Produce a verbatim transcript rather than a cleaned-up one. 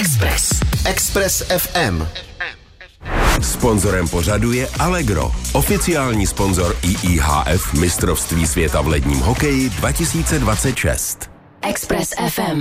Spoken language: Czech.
Express. Express ef em. Sponzorem pořadu je Allegro, oficiální sponzor í í há ef mistrovství světa v ledním hokeji dva tisíce dvacet šest. Express ef em.